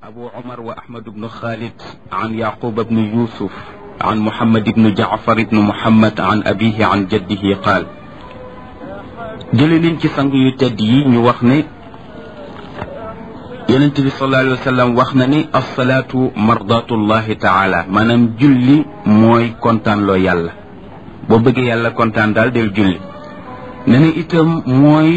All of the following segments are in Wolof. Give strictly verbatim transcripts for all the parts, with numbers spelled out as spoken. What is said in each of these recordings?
أبو عمر وأحمد بن خالد عن يعقوب بن يوسف عن محمد بن جعفر بن محمد عن أبيه عن جده قال جلنين كي سانغ يو تيد يي ñu wax ne yonent bi sallallahu alayhi wa sallam wax na ni as-salaatu mardatullahi taala maanaam julli mooy kontaan loo yàlla boo bëggee yàlla kontaan daal del julli ne na itam mooy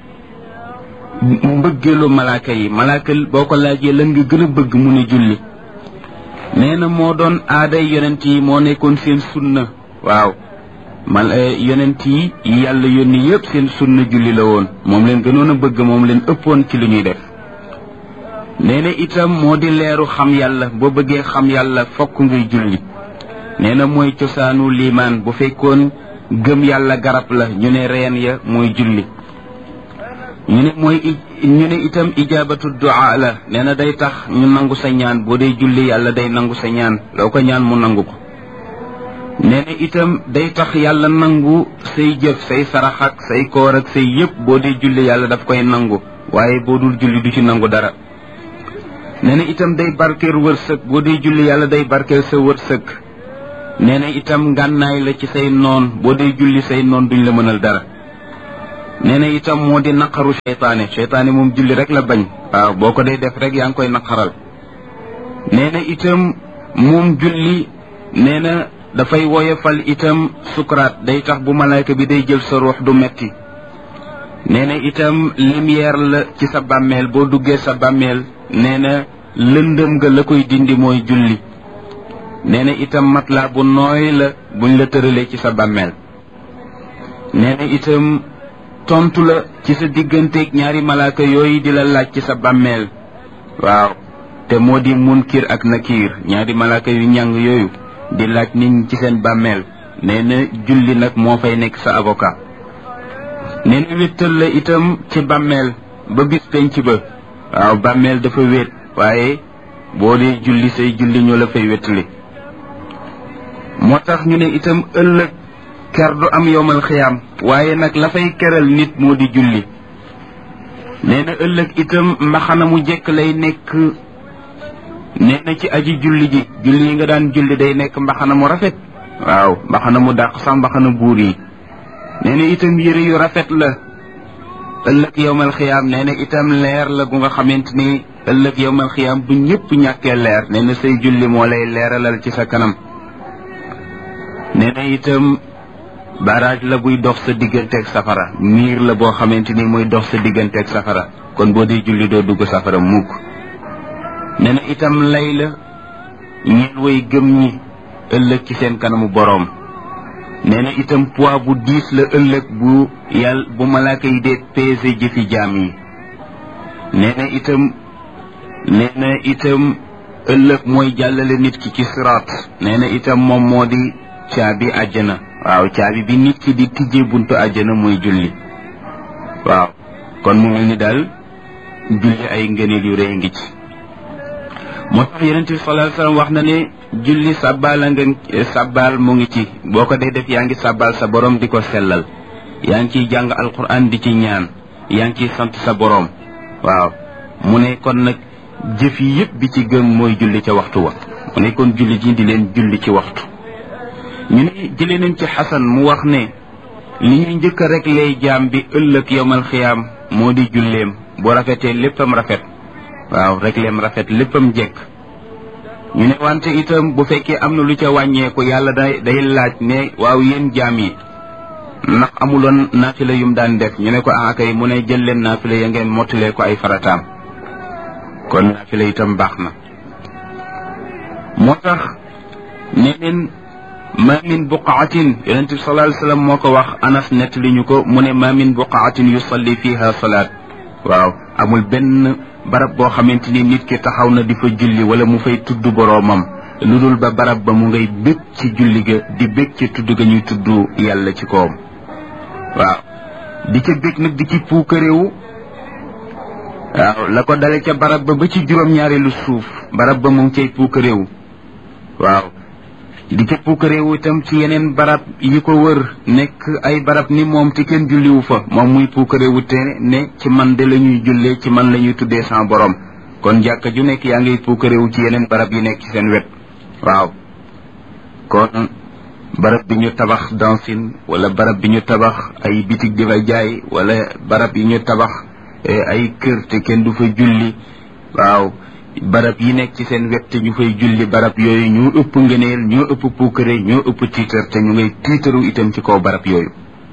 mbëggeelu malaaka yi malaaka boo ko laajee lan nga gën a bëgg mu ne julli nee na moo doon aaday yonent yi moo nekkoon seen sunna waaw man yonent yi yàlla yónni yëpp seen sunna julli la woon moom leen gënoon a bëgg moom leen ëppoon ci lu ñuy def nee na itam moo di leeru xam yàlla boo bëggee xam yàlla fokk ngay julli nee na mooy cosaanu liimaan bu fekkoon gëm yàlla garab la ñu ne reen ya mooy julli ñu ne mooy ñu ne itam ijaabatu du'a la nee na day tax ñu nangu sa ñaan boo dee julli yàlla day nangu sa ñaan loo ko ñaan mu nangu ko nee na itam day tax yàlla nangu say jëf say sarax ak say koor ak say yëpp boo dee julli yàlla daf koy nangu waaye boo dul julli du ci nangu dara nee na itam day barkeel wërsëg boo dee julli yàlla day barkeel sa wërsëg nee na itam ngànnaay la ci say noon boo dee julli say noon duñ la mënal dara nee na itam moo di naqaru seytaane seytaane moom julli rek la bañ waaw boo ko dee def rek yaa ngi koy naqaral nee na itam moom julli nee na dafay woyofal itam sukuraat day tax bu malaayka bi day jël sa ruux du metti nee na itam lumière la ci sa bàmmeel boo duggee sa bàmmeel nee na lëndëm nga la koy dindi mooy julli nee na itam matelas bu nooy la buñ la tëralee ci sa bàmmeel nee na itam tontu la ci sa digganteeg ñaari malaaka yooyu di la laaj ci sa bàmmeel waaw te moo di munkir ak nakiir ñaari malaaka yu ñàng yooyu di laaj nit ñi ci seen bàmmeel nee na julli nag moo fay nekk sa avocat nee na wéttal la itam ci bàmmeel ba bis penc ba waaw bàmmeel dafa wéet waaye boo dee julli say julli ñoo la fay wéttali moo tax ñu ne itam ëllëg ker du am yowmal xiyaam waaye nag la fay keral nit moo di julli nee na ëllëg itam mbaxana mu jekk lay nekk nee na ci aji julli ji julli yi nga daan julli day nekk mbaxana mu rafet waaw mbaxana mu dàq sax mbaxana buur yi nee na itam yëre yu rafet la ëllëg yowmal xiyaam nee na itam leer la gu nga xamante ni ëllëg yowmal xiyaam bu ñëpp ñàkkee leer nee na say julli moo lay leeralal ci sa kanam nee na itam barrage la buy dox sa digganteeg safara miir la boo xamante ni mooy dox sa digganteeg safara kon boo dee julli doo dugg safara mukk nee na itam lay la ñeel way gëm ñi ëllëg ci seen kanamu boroom nee na itam poids bu diis la ëllëg bu yàlla bu malaaka yi dee peese jëfi jaam yi nee na itam nee na itam ëllëg mooy jàllale nit ki ci siraat nee na itam moom moo di caabi àjjana waaw caabi bi nit ki di tijjee buntu àjjana mooy julli waaw kon mu mel ni daal julli ay ngëneel yu rëy ngi ci moo tax yonent bi sallallahu alayhi wasallam wax na ne julli sàbbaal nga sàbbaal mu ngi ci boo ko dee def yaa ngi sàbbaal sa borom di ko sellal yaa ngi ciy jàng alquran di ci ñaan yaa ngi ciy sant sa borom waaw mu ne kon nag jëf yi yëpp bi ci gën mooy julli ca waxtu wa mu ne kon julli ji di leen julli ci waxtu ñu ne jëlee nañ ci xasan mu wax ne li ñuy njëkk rek lay jaam bi ëllëg yowmal xiyaam moo di julleem bu rafetee léppam rafet waaw rek leem rafet léppam jekk ñu ne wante itam bu fekkee am na lu ca wàññeeku yàlla day day laaj ne waaw yéen jaam yi ndax amuloon naafila yum daan def ñu ne ko ah kay mu ne jël leen naafila ya ngeen mottalee ko ay farataam kon naafila itam baax na moo tax ne leen ma min buqaatin yonent bi sallallahu alayhi wasallam moo ko wax anas nett li ñu ko mu ne ma min buqaatin yusalli fiha salaat waaw amul benn barab boo xamante ni nit ki taxaw na di fa julli wala mu fay tudd boroomam lu dul ba barab ba mu ngay bég ci julli ga di bég ci tudd ga ñuy tudd yàlla ci kawam waaw di ca bég nag di ci puukaréewu waaw la ko dale ca barab ba ba ci juróom-ñaareelu suuf barab ba mu ngi cay puukaréewu waaw di ca puukaréewu itam ci yeneen barab yi ko wër nekk ay barab ni moom te kenn julliwu fa moom muy puukaréewu te ne ci man de la ñuy jullee ci man la ñuy tuddee sama borom kon jàkka ju nekk yaa ngay puukarewu ci yeneen barab yi nekk ci seen wet waaw kon barab bi ñu tabax dancing wala barab bi ñu tabax ay bitig di fa jaay wala barab yi ñu tabax ay kër te kenn du fa julli waaw barab yi nekk ci seen wet te ñu fay julli barab yooyu ñoo ëpp ngëneel ñoo ëpp puukare ñoo ëpp tiitar te ñu ngay tiitaru itam ci kaw barab yooyu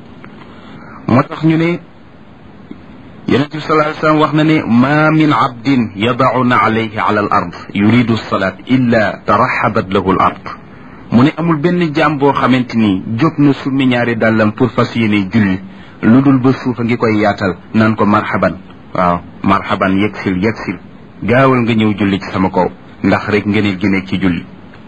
moo tax ñu ne yonent bi sallallahu alayhi wasallam wax na ne ma min abdin yadauna alayhi ala al ard yuridu salat illa tarahabat lahu al ard mu ne amul benn jaam boo xamante ni jóg na summi ñaari dàllam pour fas yéene julli lu dul ba suufa ngi koy yaatal naan ko marhaban waaw marhaban yegsil yegsil gaawal nga ñëw julli ci sama kaw ndax rek ngëneel gi nekk ci julli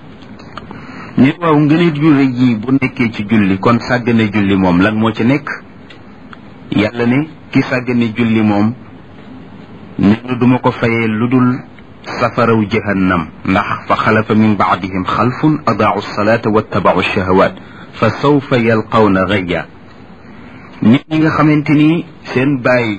ñu waaw ngëneel yu rëy yi bu nekkee ci julli kon sàggane julli moom lan moo ci nekk yàlla ne ki sàggane julli moom nit ñi duma ko fayee lu dul safaraw jahannam ndax fa xalafa min baadihim xalfun adaau salata wattabau shahawat fa sawfa yalqawna gayya nit ñi nga xamante ni seen baay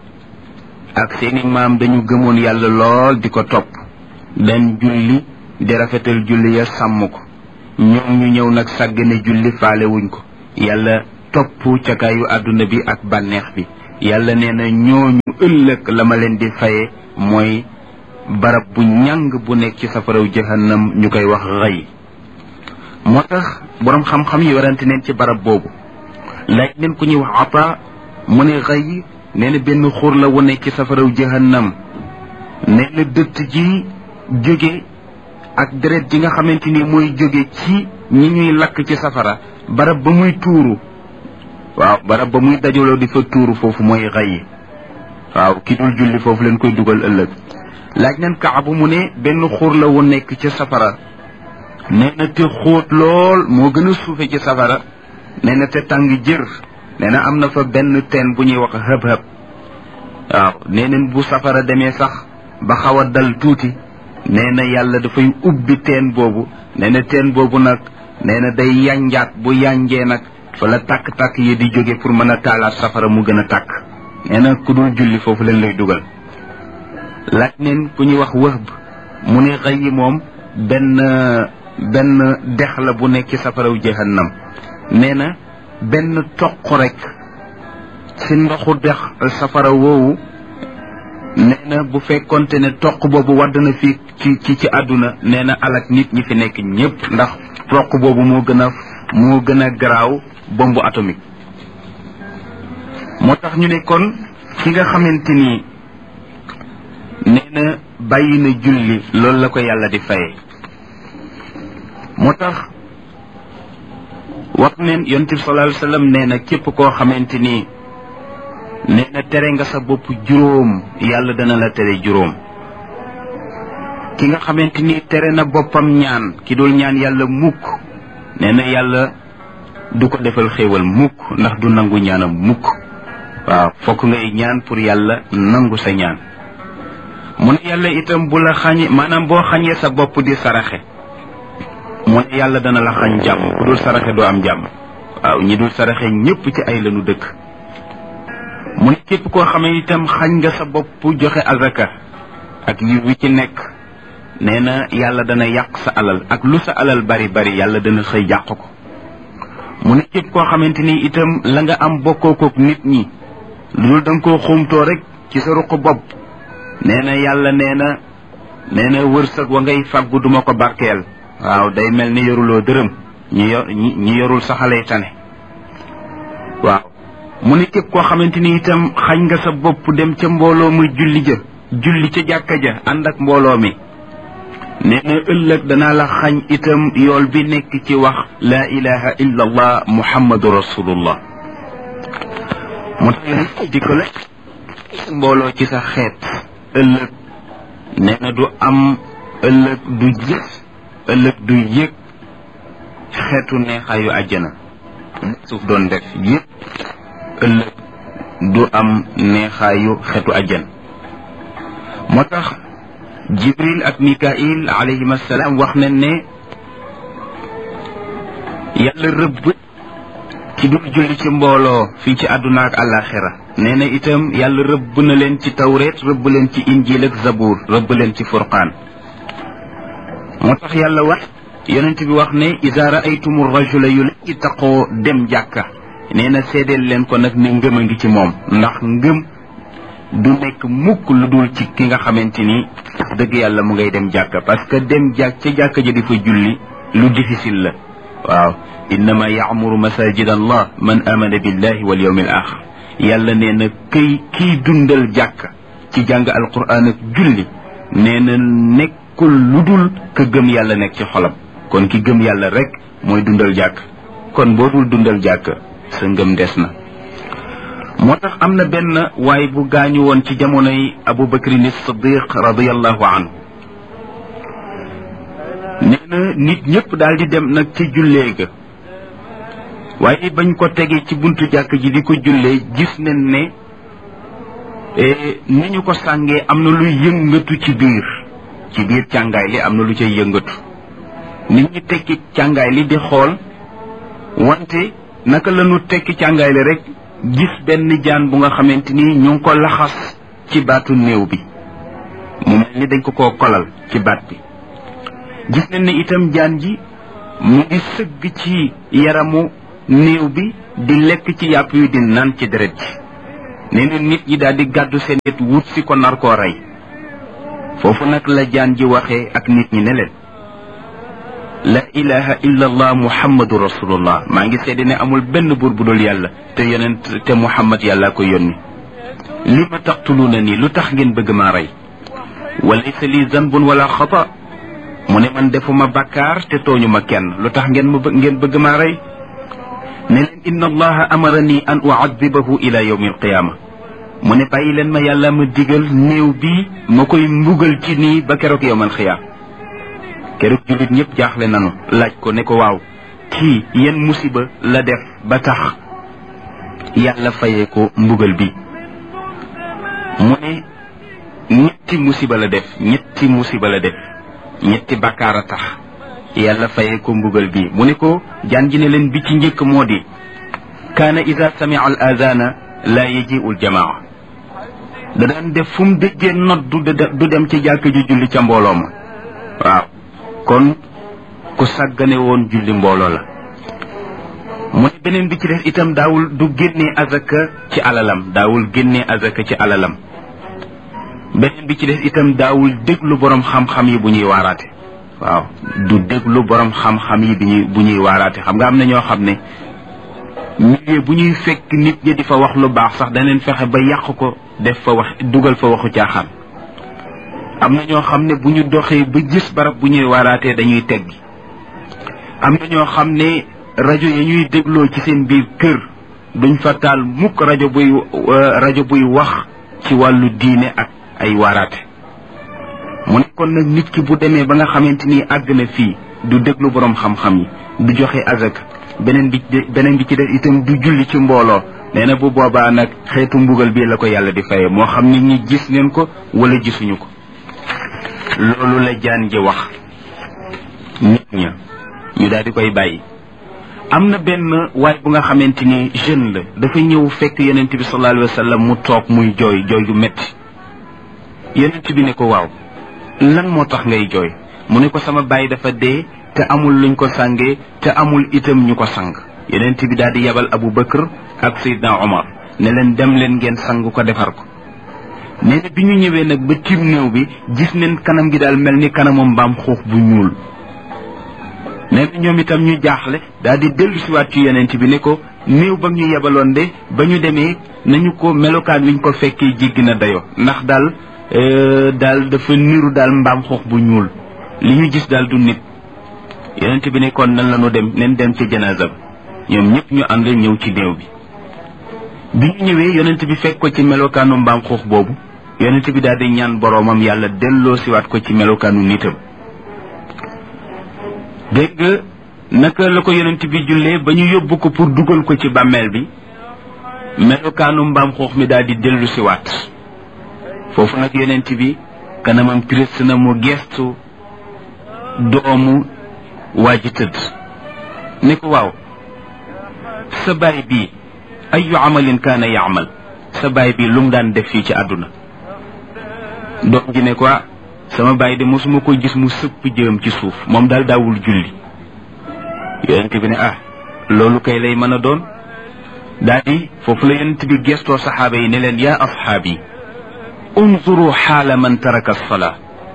ak seeni maam dañu gëmoon yàlla lool di ko topp dan julli di rafetal julli ya sàmm ko ñoom ñu ñëw nag sàggane julli faale wuñ ko yàlla topp cakaayu àdduna bi ak bànneex bi yàlla nee na ñooñu ëllëg la ma leen di faye mooy barab bu ñàng bu nekk ci safaraw jahannam ñu koy wax xëy moo tax boroom xam-xam yi warante neen ci barab boobu laaj leen ku ñuy wax ata mu ne xëy nee na benn xur la wu nekk ci safaraw jahannam nee na dëtt ji jóge ak deret ji nga xamante ni mooy jóge ci ñi ñuy lakk ci safara barab ba muy tuuru waaw barab ba muy dajaloo di fa tuuru foofu mooy xëy waaw ki dul julli foofu leen koy dugal ëllëg laaj nañ Kaabu mu ne benn xur la wu nekk ci safara nee na te xóot lool moo gën a suufe ci safara nee na te tàng jër nee na am na fa benn teen bu ñuy wax hëb-hëb waaw nee na bu safara demee sax ba xaw a dal tuuti nee na yàlla dafay ubbi teen boobu nee na teen boobu nag nee na day yanjaat bu yanjee nag fa la tàkk-tàkk yi di jóge pour mën a taalaat safara mu gën a tàkk nee na ku dul julli foofu leen lay dugal laaj neen ku ñuy wax wëhb mu ne xëy yi moom benn benn dex la bu nekk ci safaraw jahannam nee na benn toq rek ci ndoxu dex safara woowu nee na bu fekkonte ne toq boobu wadd na fii ci ci ci àdduna nee na alak nit ñi fi nekk ñépp ndax toq boobu moo gën a moo gën a garaaw bombe atomique moo tax ñu ne kon ki nga xamante ni nee na bàyyi na julli loolu la ko yàlla di faye moo tax wax neen yonent bi sallallahu alayhi wasallam nee na képp koo xamante ni nee na tere nga sa bopp juróom yàlla dana la tere juróom ki nga xamante ni tere na boppam ñaan ki dul ñaan yàlla mukk nee na yàlla du ko defal xéewal mukk ndax du nangu ñaanam mukk waaw fokk ngay ñaan pour yàlla nangu sa ñaan mu ne yàlla itam bu la xañe maanaam boo xañee sa bopp di saraxe mu ne yàlla dana la xañ jàmm ku dul saraxe doo am jàmm waaw ñi dul saraxe ñépp ci ay lanu dëkk mu ne képp koo xamee itam xañ nga sa bopp joxe azaka ak yiw wi ci nekk nee na yàlla dana yàq sa alal ak lu sa alal bari bari yàlla dana xëy yàq ko mu ne képp koo xamante ni itam la nga am bokkoo kook nit ñi loolu da nga koo xumtoo rek ci sa ruq bopp nee na yàlla nee na nee na wërsëg wa ngay fàggu duma ko barkeel waaw day mel ni yoruloo dërëm ñi yor ñi yorul saxalay tane waaw mu ne képp koo xamante ni itam xañ nga sa bopp dem ca mbooloo muy julli ja julli ca jàkka ja ànd ak mbooloo mi nee na ëllëg danaa la xañ itam yool bi nekk ci wax laa ilaha illa allah muhammadu rasulullah moo tax di ko la mbooloo ci sa xeet ëllëg nee na du am ëllëg du gis ëllëg du yëg xeetu neexaayu àjjana suuf doon def yëpp ëllëg du am neexaayu xeetu àjjana moo tax jibril ak mikail alayhim assalaam wax nañ ne yàlla rëbb ci dul julli ci mbooloo fii ci àdduna ak àllaaxira nee na itam yàlla rëbb na leen ci tawreet rëbb leen ci injil ak zabuur rëbb leen ci furqaan moo tax yàlla wax yonent bi wax ne iza raaytumu rajula yulqi taqoo dem jàkka nee na seedeel leen ko nag ne ngëm a ngi ci moom ndax ngëm du nekk mukk lu dul ci ki nga xamante ni dëgg yàlla mu ngay dem jàkka parce que dem jàkk ca jàkka ja di fa julli lu difficile la waaw innama yaamuru masajid allah man amana billahi wal yawmil axir yàlla nee na këy kii dundal jàkka ci jàng alquran ak julli nee na nekkul lu dul ka gëm yàlla nekk ci xolam kon ki gëm yàlla rek mooy dundal jàkk kon boo dul dundal jàkk sa ngëm des na moo tax am na benn waay bu gaañu woon ci jamonoy Abu Bakrin as-Siddiq radiyallahu anhu nee na nit ñëpp daal di dem nag ci jullee ga waaye bañ ko tegee ci buntu jàkk ji di ko jullee gis nañ ne ni ñu ko sàngee am na luy yëngatu ci biir ci biir càngaay li am na lu cay yëngatu nit ñi tekki càngaay li di xool wante naka la ñu tekki càngaay li rek gis benn jaan bu nga xamante ni ñu ngi ko laxas ci baatu néew bi mu mel ni dañ ko koo kolal ci baat bi gis nañ ne itam jaan ji mu ngi sëgg ci yaramu néew bi di lekk ci yàpp yu di naan ci deret ji nee na nit ñi daal di gàddu seen nit wut si ko nar koo rey foofu nag la jaan ji waxee ak nit ñi ne leen la ilaha illa allah muhammadu rasulullah maa ngi seede ne amul benn buur bu dul yàlla te yonent te muhammad yàlla ko yónni li ma taqtuluuna nii lu tax ngeen bëgg maa rey walaysa li zanbun wala xata mu ne man defuma bakkaar te tooñu ma kenn lu tax ngeen ma ngeen bëgg maa rey ne leen inna allaha amarani an uadibahu ila yawmi alqiyama mu ne bàyyi leen ma yàlla ma digal néew bi ma koy mbugal ci nii ba keroog yawmal xiyaama keroog jullit ñëpp jaaxle nanu laaj ko ne ko waaw kii yan musiba la def ba tax yàlla fayee ko mbugal bi mu ne ñetti musiba la def ñetti musiba la def ñetti bakkaar a tax yàlla fayee ko mbugal bi mu ne ko jaan ji ne leen bi ci njëkk moo di kaana ida samia al adana la yajiu al jamaa da daan def fu mu déggee nodd du dem ci jàkk ji julli ca mbooloo ma waaw kon ku sàggane woon julli mbooloo la mu ne beneen bi ci def itam daawul du génnee azaka ci alalam daawul génnee azaka ci alalam beneen bi ci def itam daawul déglu borom xam-xam yi bu ñuy waaraate waaw du déglu borom xam-xam yi bu ñuy bu ñuy waaraate xam nga am na ñoo xam ne milieu bu ñuy fekk nit ñi di fa wax lu baax sax daneen fexe ba yàq ko def fa wax dugal fa waxu caaxaan am na ñoo xam ne bu ñu doxee ba gis barab bu ñuy waaraatee dañuy teggi am na ñoo xam ne rajo yi ñuy dégloo ci seen biir kër duñ fa taal mukk rajo buy rajo buy wax ci wàllu diine ak ay waaraate mu ne kon nag nit ki bu demee ba nga xamante ni àgg na fii du déglu borom xam-xam yi du joxe azak beneen bi beneen bi ci def itam du julli ci mbooloo nee na bu boobaa nag xeetu mbugal bii la ko yàlla di fayee moo xam nit ñi gis neen ko wala gisuñu ko loolu la jaan ji wax nit ña ñu daal di koy bàyyi am na benn waay bu nga xamante ni jeune la dafa ñëw fekk yonent bi sallallahu alayhi wa sallam mu toog muy jooy jooy yu metti yonent bi ne ko waaw lan moo tax ngay jooy mu ne ko sama baay dafa dee te amul luñ ko sàngee te amul itam ñu ko sang yonent bi daal di yabal Abu Bakr ak Seydina Omar ne leen dem leen ngeen sang ko defar ko nee na bi ñu ñëwee nag ba tiim néew bi gis neen kanam gi daal mel ni kanamu mbaam xuux bu ñuul nee na ñoom itam ñu jaaxle daal di dellu siwaat ci yonent bi ne ko néew ba ñu yebaloon de ba ñu demee nañu ko melokaan wiñ ko fekkee jéggi na dayo ndax daal daal dafa niru daal mbaam xuux bu ñuul li ñu gis daal du nit yonent bi ne kon nan la ñu dem nen dem ci janaasa ba ñoom ñëpp ñu ànd ñëw ci néew bi bi ñu ñëwee yonent bi fekk ko ci melokaanu mbaam xuux boobu yonent bi daal di ñaan boroomam yàlla delloo siwaat ko ci melokaanu nitam dégg nga naka la ko yonent bi jullee ba ñu yóbbu ko pour dugal ko ci bàmmeel bi melokaanu mbaam xuux mi daal di dellu siwaat foofu nag yonent bi kanamam triste na mu gestu doomu waa ji tëdd ne ko waaw sa baay bii ayu amalin kaana yaamal sa baay bii lu mu daan def fii ci àdduna doom ji ne ko sama baay de mosuma ko gis mu sëpp jëm ci suuf moom daal daawul julli yonent bi ne ah loolu kay lay mën a doon daal di foofu la yonent bi gestoo saxaaba yi ne leen yaa asxaabi unzuru xaala man taraka alsalaa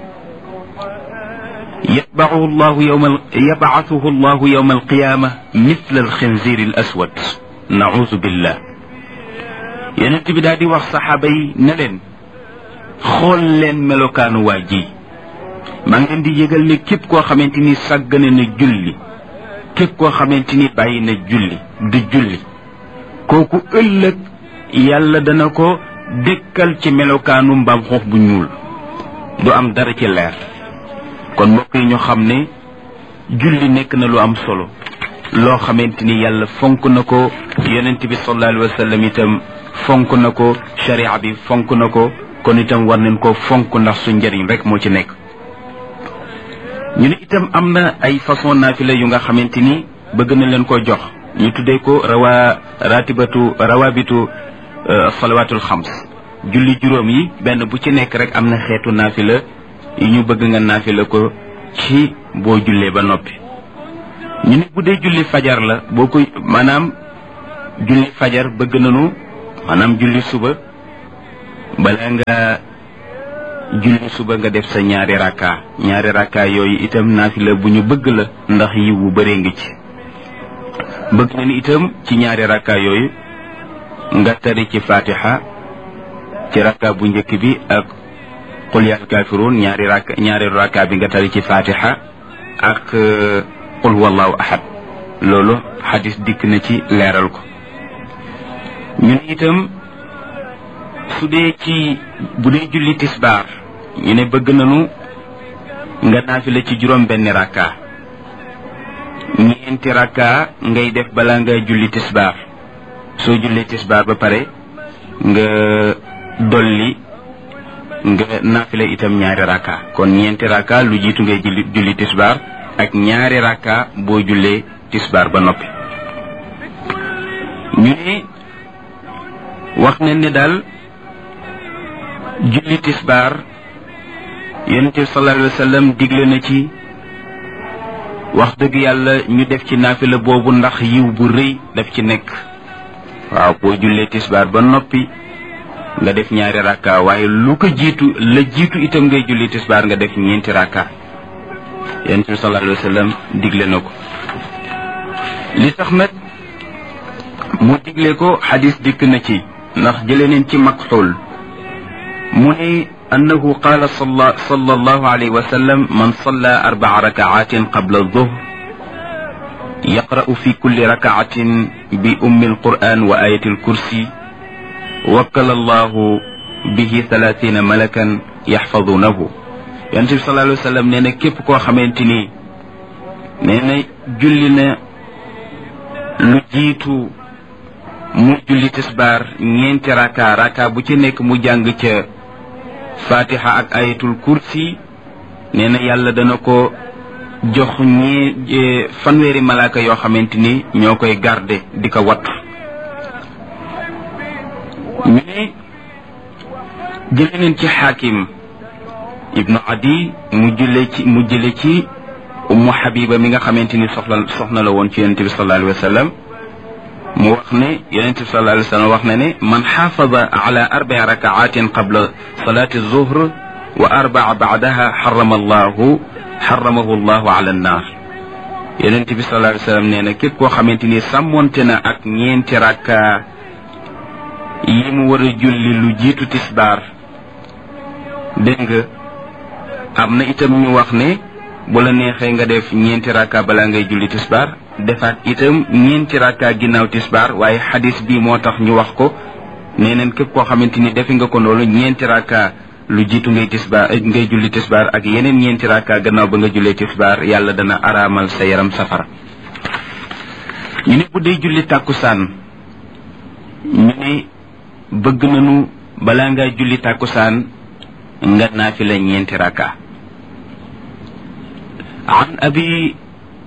yatbacuhu llahu yawma yabcathuhu llahu yawma alqiyaama mithla alxinziir alaswad nauzu billah yonent bi daal di wax saxaaba yi ne leen xool leen melokaanu waa ji maa ngi leen di yëgal ne képp koo xamante ni sàggane na julli képp koo xamante ni bàyyi na julli du julli kooku ëllëg yàlla dana ko dëkkal ci melokaanu mbaam xoox bu ñuul du am dara ci leer kon mbokk yi ñu xam ne julli nekk na lu am solo loo xamante ni yàlla fonk na ko yonent bi sallallahu alayhi wa sallam itam fonk na ko sharia bi fonk na ko kon itam war nañ ko fonk ndax su njëriñ rek moo ci nekk ñu ne itam am na ay façon naafila yu nga xamante ni bëgg na leen ko jox ñu tuddee ko rawa ratibatu rawabitu salawaatul xams julli juróom yi benn bu ci nekk rek am na xeetu naafila yi ñu bëgg nga naafila ko ci boo jullee ba noppi ñu ne bu dee julli fajar la boo koy maanaam julli fajar bëgg nañu maanaam julli suba bala nga julli suba nga def sa ñaari rakka ñaari rakka yooyu itam naafila bu ñu bëgg la ndax yiw bu bëree ngi ci bëgg na ni itam ci ñaari rakka yooyu nga tari ci fatiha ci rakka bu njëkk bi ak qul yaa kaafiruun ñaari rakka ñaari rakka bi nga tari ci fatiha ak qul wallahu ahad loolu xadis dikk na ci leeral ko ñu ne itam su dee ci bu dee julli tisbaar ñu ne bëgg nañu nga naafila ci juróom benn rakka ñeenti rakka ngay def balaa nga julli tisbaar soo jullee tisbaar ba pare nga dolli nga naafila itam ñaari rakka kon ñeenti rakka lu jiitu ngay julli julli tisbaar ak ñaari rakka boo jullee tisbaar ba noppi ñu ne wax nañ ne daal julli tisbaar yonent bi sallallahu alayhi wa sallam digle na ci wax dëgg yàlla ñu def ci naafila boobu ndax yiw bu rëy daf ci nekk waaw boo jullee tisbaar ba noppi nga def ñaari rakka waaye lu ko jiitu la jiitu itam ngay julli tisbaar nga def ñeenti rakka yonent bi sallallahu alayhi wa sallam digle na ko li tax nag mu digle ko xadis dikk na ci ndax jëlee neen ci Makxuul mu ne annahu qaala sallallahu alayhi wa sallam man salla arbaa rakaatin qabla duhr yaqra'u fi kulli rakaatin bi ummi alquran wa ayati alkursi wakkala allahu bihi thalathina malakan yaxfadunahu yonent bi sallallahu alayhi wa sallam nee na képp koo xamante ni nee na julli na lu jiitu mu julli tisbaar ñeenti raka raka bu ci nekk mu jàng ca fatiha ak ayatul kursi nee na yàlla dana ko jox ñi fanweeri malaaka yoo xamante ni ñoo koy garde di ko wattu ñu ne jële neen ci xaakim ibnu adi mu jële ci mu jële ci ummu habiba mi nga xamante ni soxla soxna la woon ci yonente bi sallallahu alayhi wa sallam mu wax ne yonente bi sallallahu alayhi wa sallam wax na ne man xaafada ala arbai rakaatin qabla salati zuhr wa arbaa baadaha xarama allahu xaramahu allahu ala annar yonente bi sallallahu alayhi wa sallam nee na képp koo xamante ni sàmmonte na ak ñeenti rakka yi mu war a julli lu jiitu tisbaar dégg nga am na itam ñu wax ne bu la neexee nga def ñeenti rakka balaa ngay julli tisbaar defaat itam ñeenti rakka ginnaaw tisbaar waaye xadis bi moo tax ñu wax ko nee neen képp koo xamante ni defi nga ko noonu ñeenti rakka lu jiitu ngay tisbaar ngay julli tisbaar ak yeneen ñeenti rakka gannaaw ba nga jullee tisbaar yàlla dana araamal sa yaram safara ñu ne bu dee julli tàkkusaan ñu ne bëgg nañu balaa ngaa julli tàkkusaan nga naafila ñeenti rakka an abi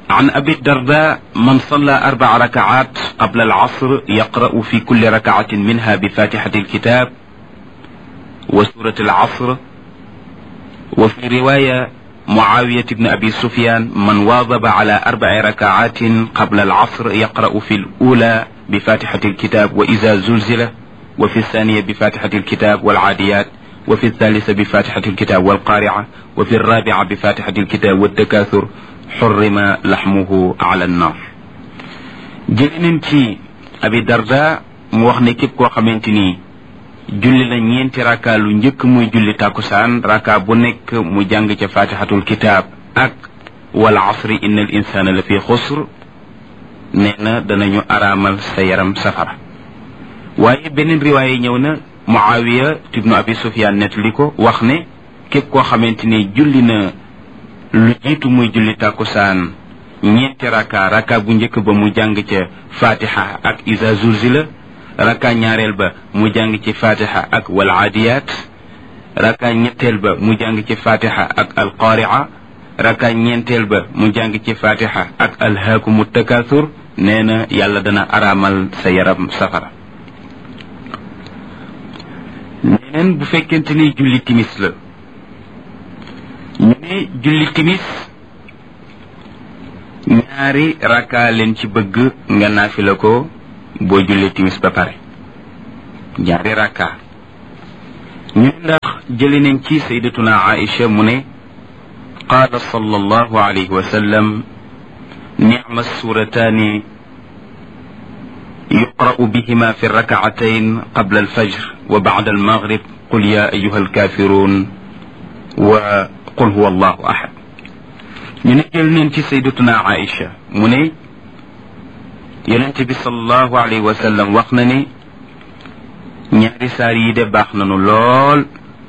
عن أبي الدرداء من صلى أربع ركعات قبل العصر يقرأ في كل ركعة منها بفاتحة الكتاب وسورة العصر. وفي رواية معاوية بن أبي سفيان من واظب على أربع ركعات قبل العصر يقرأ في الأولى بفاتحة الكتاب وإذا زلزل، وفي الثانية بفاتحة الكتاب والعاديات، وفي الثالثة بفاتحة الكتاب والقارعة، وفي الرابعة بفاتحة الكتاب والتكاثر حرم لحمه على النار. جلنن ci Abi Darda mu wax ne képp koo xamante ni julli na ñeenti raka lu njëkk muy julli takusaan, raka bu nekk mu jàng ca fatihatul kitab ak wal asri innal insana la fi xusr, nee na danañu araamal sa yaram safara. waaye beneen riwaaye ñëw na Muawiya ibnu Abi Sufyan nettali ko wax ne képp koo xamante ni julli na lu jiitu muy julli takusaan ñeenti raka, raka bu njëkk ba mu jàng ca fatiha ak iza zulzila, raka ñaareel ba mu jàng ci fatiha ak wal aadiyat, raka ñetteel ba mu jàng ci fatiha ak al qari'a, raka ñeenteel ba mu jàng ci fatiha ak alhaakumu takathur, nee na yàlla dana araamal sa yaram safara. neneen bu fekkente ni julli timis la, ñu ne julli timis ñaari raka leen ci bëgg nga naafila ko boo julli timis ba pare, ñaari raka. ñu ne ndax jëli nañ ci sayyidatuna Aïcha mu ne qaala sallallahu alayhi wa sallam ni'ma surataani yuqra'u bihima fi rak'atayn qabla al-fajr wa ba'da al-maghrib qul ya ayyuha al-kafirun wa qul huwa allahu ahad. ñu ne jël nañ ci sayyidatuna Aïcha mu ne yonent bi sallallahu alayhi wa sallam wax na ne ñaari saar yi de baax nañu lool,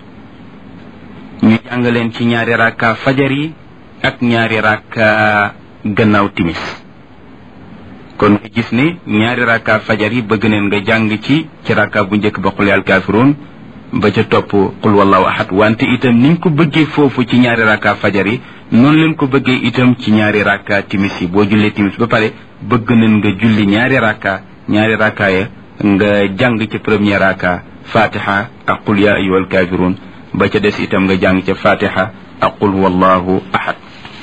ñu jàng leen ci ñaari rakka fajar yi ak ñaari rakka gannaaw timis. kon nga gis ne ñaari rakka fajar yi bëgg neen nga jàng ci ci rakka bu njëkk ba qul ya al kafirun ba ca topp qul wallahu ahad, wante itam niñ ko bëggee foofu ci ñaari rakka fajar yi noonu leen ko bëggee itam ci ñaari rakka timis yi. boo jullee timis ba pare bëgg nañ nga julli ñaari rakka, ñaari rakka ya nga jàng ci premier rakka fatiha ak qul ya ayyuhal kafirun, ba ca des itam nga jàng ca fatiha ak qul wallahu ahad.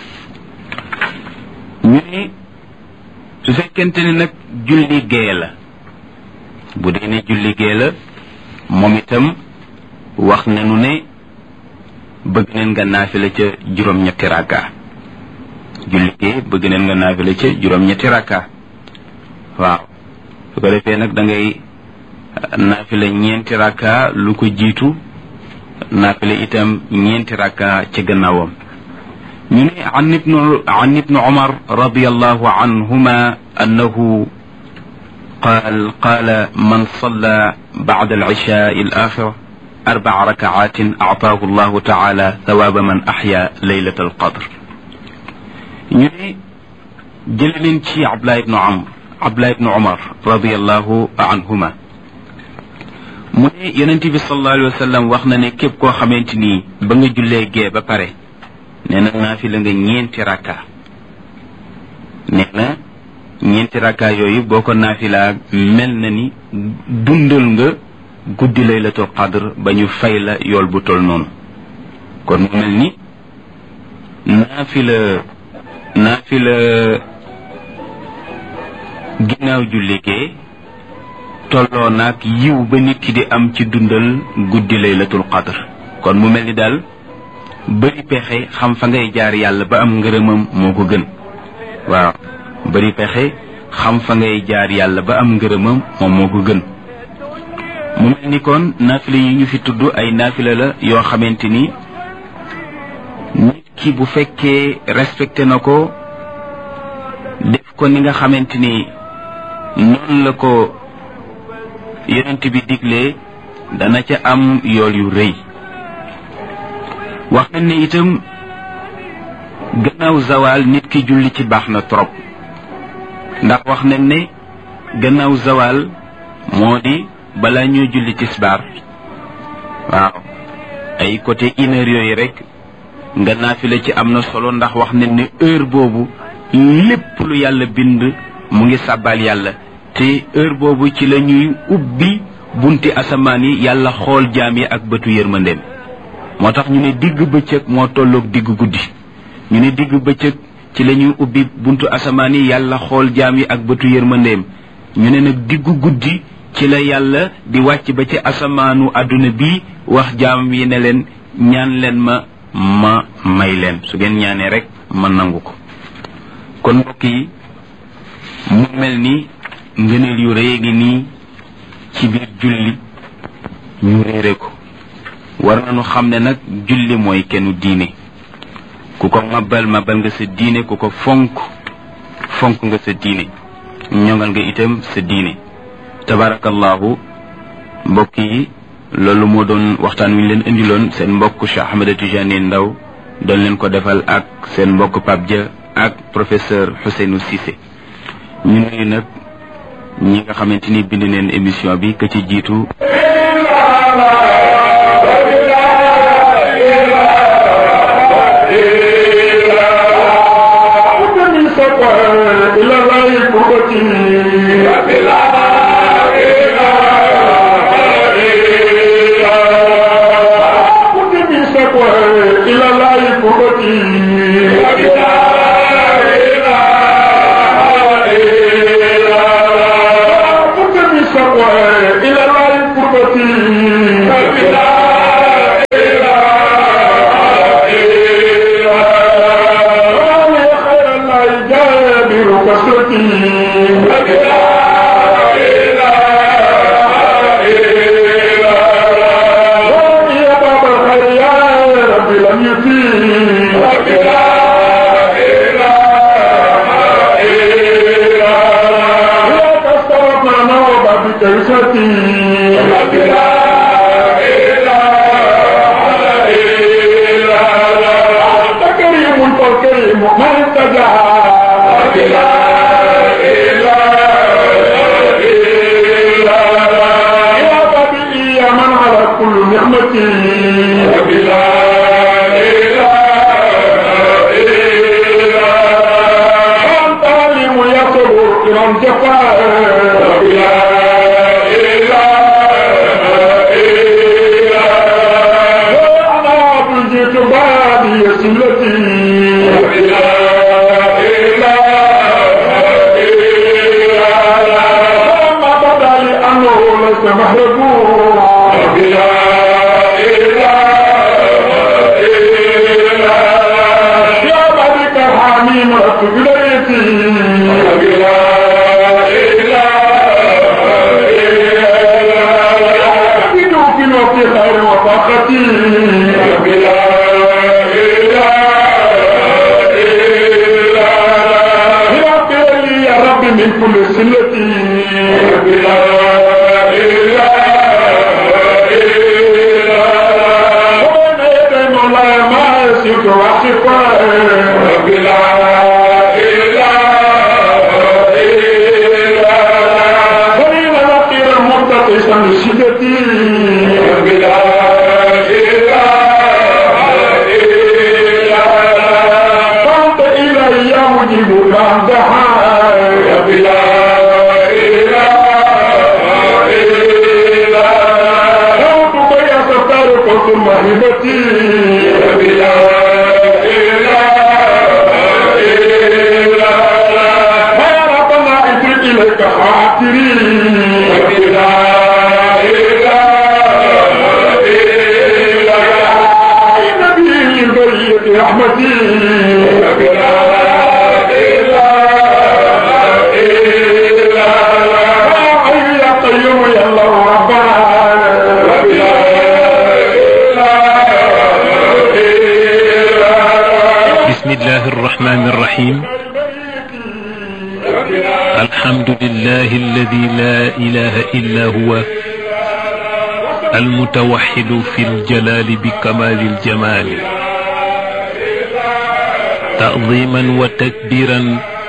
ñu ne su fekkente ne nag julli gee la, bu dee ne julli gee la moom itam wax nañu ne bëgg neen nga naafila ca juróom-ñetti rakka. julli gee bëgg neen nga naafila ca juróom-ñetti rakka. waaw su ko defee nag da ngay naafila ñeenti rakka lu ko jiitu, naafila itam ñeenti rakka ca gannaawam. ñu ne an ibnu an ibnu Umar radiyallahu anhuma annahu qaal qaala man salla ba'da al-'ishaa'i al-aakhira arba'a raka'aatin a'taahu Allahu ta'ala thawaaba man ahyaa laylata al-qadr. ñu ne jël leen ci Abdullah ibnu Amr Abdullah ibnu Umar radiyallahu anhuma mu ne yonent bi sallallahu alayhi wa sallam wax na ne képp koo xamante ni ba nga jullee gee ba pare nee na naafila nga ñeenti rakka, nee na ñeenti rakka yooyu boo ko naafilaa mel na ni dundal nga guddi laylatul qadr ba ñu fay la yool bu tol noonu. kon mu mel ni naafila naafila ginnaaw julli gee tolloo naag yiw ba nit ki di am ci dundal guddi laylatul qadr. kon mu mel ni daal bëri pexe xam fa ngay jaar yàlla ba am ngërëmam moo ko gën. waaw bëri pexe xam fa ngay jaar yàlla ba am ngërëmam moom moo ko gën. mu mel ni kon naafila yi ñu fi tudd ay naafila la yoo xamante ni nit ki bu fekkee respecté na ko def ko ni nga xamante ni noonu la ko yonent bi diglee dana ca am yool yu rëy. wax nañ ne itam gannaaw zawal nit ki julli ci baax na trop, ndax wax nañ ne gannaaw zawal moo di balaa ñuy julli tisbaar. waaw ay côté une heure yooyu rek nga naafila ci am na solo, ndax wax nañ ne heure boobu lépp lu yàlla bind mu ngi sàbbaal yàlla te heure boobu ci la ñuy ubbi bunti asamaan yi yàlla xool jaam yi ak bëtu yërmandeem moo tax ñu ne digg bëccëg moo tolloog digg guddi ñu ne digg bëccëg ci la ñuy ubbi buntu asamaan yi yàlla xool jaam yi ak bëtu yërmandeem ñu ne nag diggu guddi ci la yàlla di wàcc ba ci asamaanu àdduna bi wax jaam yi ne leen ñaan leen ma ma may leen su ngeen ñaanee rek ma nangu ko kon mbokk yi mu mel ni ngëneel yu rëy gi nii ci biir julli ñu réere ko war nañu xam ne nag julli mooy kennu diine ku ko mabal mabal nga sa diine ku ko fonk fonk nga sa diine ñongal nga itam sa diine tabarakallahu mbokk yi loolu moo doon waxtaan wi ñu leen indiloon seen mbokk Cheikh Ahmed Tidiane Ndaw doon leen ko defal ak seen mbokk Pape Dia ak professeur Ousseynou Cissé ñu nuyu nag ñi nga xamante ni bind neen émission bi ka ci jiitu المتوحد في الجلال بكمال الجمال تعظيما وتكبيرا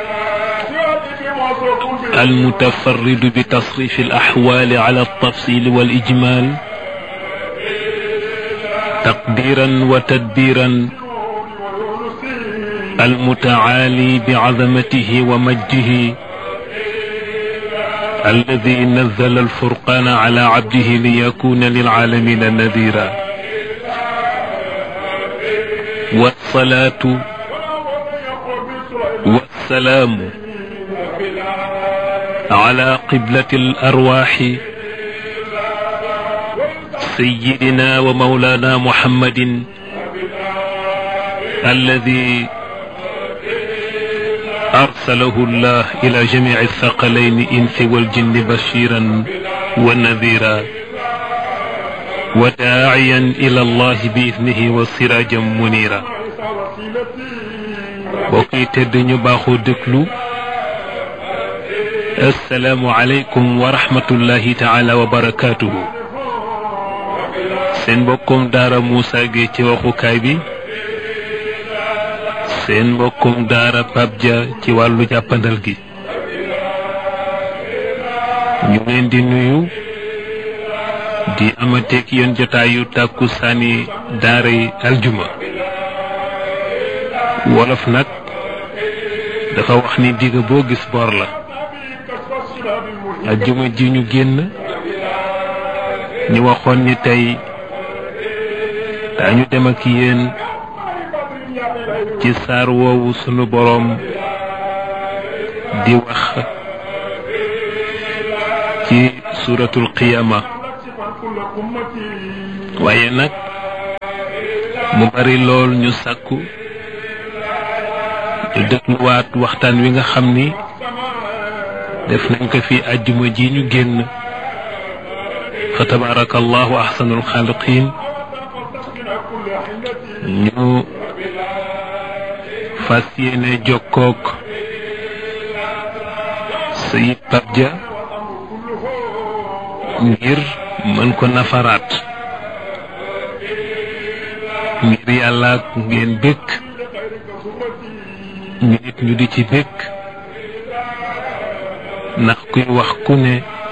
المتفرد بتصريف الأحوال على التفصيل والإجمال تقديرا وتدبيرا المتعالي بعظمته ومجده الذي نزل الفرقان على عبده ليكون للعالمين نذيرا. والصلاة والسلام على قبلة الأرواح سيدنا ومولانا محمد الذي أرسله الله إلى جميع الثقلين إنس والجن بشيرا ونذيرا وداعيا إلى الله بإذنه وسراجا منيرا. وكي تدني باخو دكلو السلام عليكم ورحمة الله تعالى وبركاته. سين بكم دار موسى جيتي وخو كايبي seen mbokkum daara Pape Dia ci wàllu jàppandal gi. ñu leen di nuyu di amateek yéen jotaayu tàkku saani daara yi aljuma. wolof nag dafa wax ni digg boo gis bor la. aljuma ji ñu génn ñu waxoon ni tey dañu dem ak yéen ci saar woowu sunu boroom di wax ci suratul qiyama. waaye nag mu bari lool ñu sàkku ñu dégluwaat waxtaan wi nga xam ni def nañ ko fi àjjuma ji ñu génn fa tabarakallahu ahsanul xaaliqiin. ñu fas yéene jokkook Sayid Pape Dia ngir mën ko nafaraat ngir yàlla ngeen bëgg ñu nit ñu di ci bëgg ndax kuy wax ku ne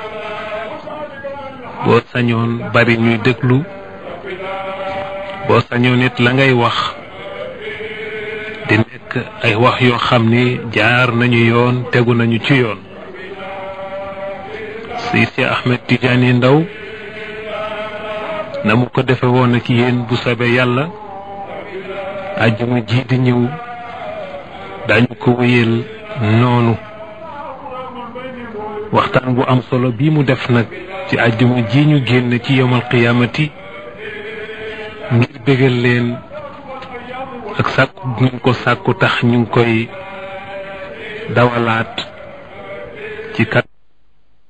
boo sañoon bari ñuy déglu boo sañoon nit la ngay wax di nekk ay wax yoo xam ni jaar nañu yoon tegu nañu ci yoon. Seydi Ahmed Tidiane Ndaw na mu ko defe woon ak yéen bu soobee yàlla àjjuma ji di ñëw dañu ko wéyal noonu. waxtaan bu am solo bii mu def nag ci àjjuma ji ñu génn ci yawmal qiyaamati ngir bégal leen ak sàkku ñu ko sàkku tax ñu ngi koy dawalaat ci kat